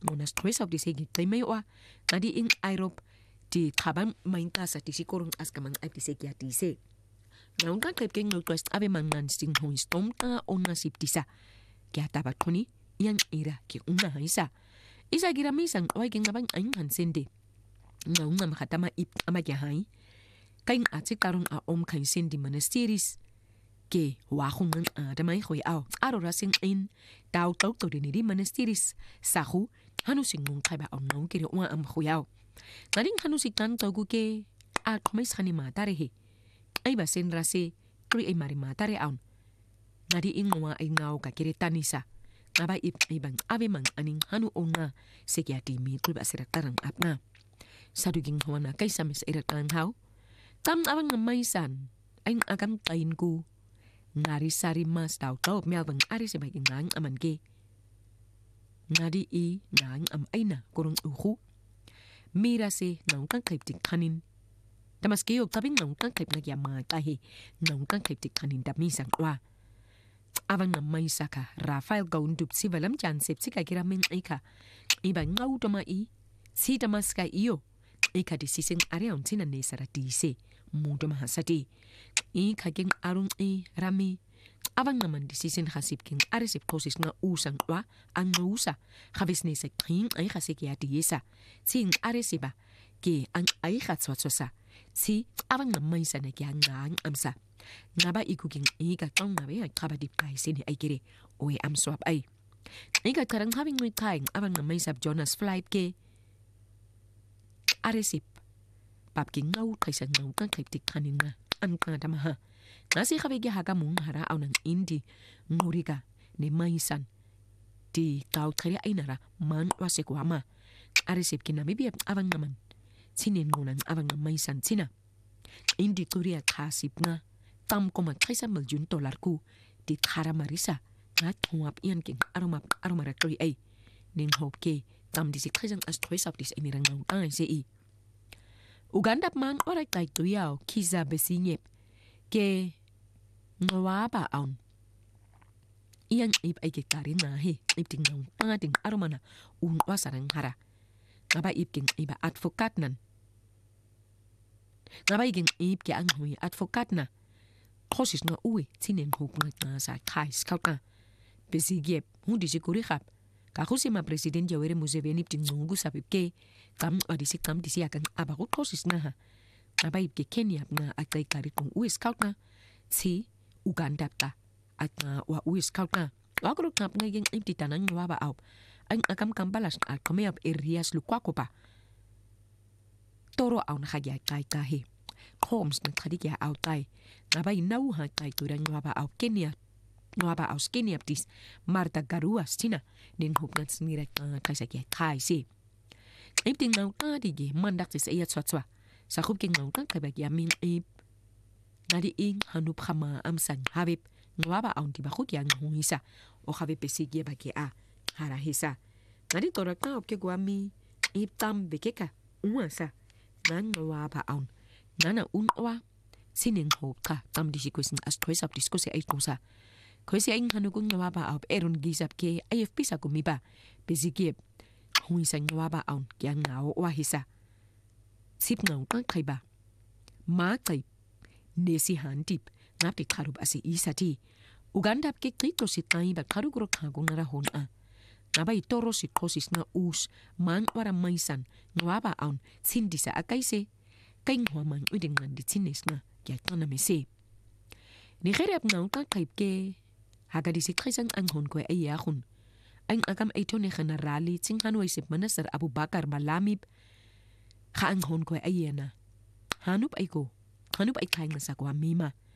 monas twesa di segi taimewa ngadi ing aerob di tabang mainta sa di sikorong askamang ay di segi ati se ngaun kan klep keng notwest abe mangan sting hong stom ta ona sip disa kya tabat koni yang ira ki una haisa isa gira misang oy keng abang aing hansende ngaun ngam khatama ip amagya hai kaing atik tarong a om kain sendi monasteries ke wahong ng damay khoy aw aro rasing in daw taw to din di monasteries sahu hanu singong kaiba on nong kiri wa am khoyaw ngaring hanu sikan to gu ke a khomay khani matare he ay ba sen rase kri ay mari matare aun ngadi ingwa ay ngaw ka kiri tanisa ngaba ip ibang ave mang aning hanu onna sekyati mi kri ba siratarang apna saduging hwana kay samis iratang haw tam abang ngamaisan ay agam kain ku ngari sari mas tau tau melbang ari se baging ngang aman ge ngadi i ngang am aina kurung uhu mira se ngang kan klip tik kanin tamas ke yok tabing ngang kan klip nagya ma tahi ngang kan klip tik kanin da misang kwa avang na mai saka Rafael gaundup si valam chan sep sika kira men ika iba ngau toma i si tamas ka iyo ika di sising areon sina ne sara di se mudo mahasati i kageng arung i rami abang naman decision hasip king aresip kosis nga usang wa ang usa habis ne sa king ay hasik ya diesa sing aresiba ke ang ay khatswatsosa si abang naman sa nagyangang amsa ngaba ikuking i ka tong nabe ay kabadip kay sini ay kire oy am swap ay ka karang having with time abang naman sa Jonas flight ke aresip papking ngau kaysa ngau kan kriptik kanin nga ang kanatamaha nasi kabigi haga mong haraaw ng indi nguriga ni maisan di tau kaya ay nara man wasikwama arisip kinamibiyap abang naman sinin ngunang abang ng maisan sina indi turiya kasip nga tam ko $3 milyon ku di karamarisa nga tungap iyan king aromarakri ay ning hope ke tam disi kayang astroisap dis ay nirang ngau ay si Uganda mang oray kay tuyaw kiza besinyep ke ngawaba aun iyang ip ay kikarin na he ip tingang pangating aromana wasarang hara ngaba ip king iba advokat nan ngaba king ip ke ang hui advokat na kosis nga uwi tinen huk nga sa kai scout na besigyep hundi siguri khap kakusima President Yoweri Museveni tingungu sabib ke kam adisi kam disi akan abaku kosis na ha abayib ke Kenya na atay kari kung uwi scout na si Uganda ta at nga wa uwi scout na wagro kap nga yung imtitanang waba aw ang akam kambalas at kumayab areas lukwako pa toro aw nakagya kay kahi homes ng kadigya aw tay nabay nauha tay turang waba aw Kenya Nuaba aus Keniaptis Marta Garua stina ning hupnat sniret kaysa kay si ipting nang kadige mandak tis ayat swatwa sa hupking nang kay bagyamin ip ngadi ing hanup khama amsan habib nuaba aun tiba khukya ngisa o habib pesigye bagya harahisa ngadi torak na opke gwami ip tam bekeka uasa nan nuaba aun nana unwa sining hopka tam disikusin astrois up diskuse ay kusa Kasi ang hanukong nawaba aw eron gisap ke AFP sa kumiba. Bezigip, kung isang nawaba aw kiyang ngao wahisa. Sip ngaw kang kaiba. Makay, nesi hantip, ngapit karub asi isa ti. Ugandap ke krito si tayo ba karugro kagong narahon a. Nabay toro si kosis na us, mang wara maisan, nawaba aw, sindi sa akayse, kay ngwamang uding nandit sinis na, kaya ka na mese. Nigerap ngaw kang kaib ke, Haga di si Krisang anghon ko ay yakon. Ang agam ay ito ni generali ting hanway sip Manasar Abu Bakar malamib. Kaanghon ko ay yana. Hanup ay ko. Hanup ay kain sa kwa mima.